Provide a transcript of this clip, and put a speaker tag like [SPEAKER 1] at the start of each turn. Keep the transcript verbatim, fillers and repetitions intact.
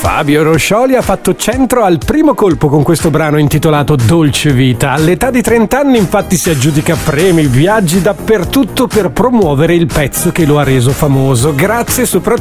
[SPEAKER 1] Fabio Roscioli ha fatto centro al primo colpo con questo brano intitolato Dolce Vita. All'età di trenta anni infatti si aggiudica premi, viaggi dappertutto per promuovere il pezzo che lo ha reso famoso, grazie soprattutto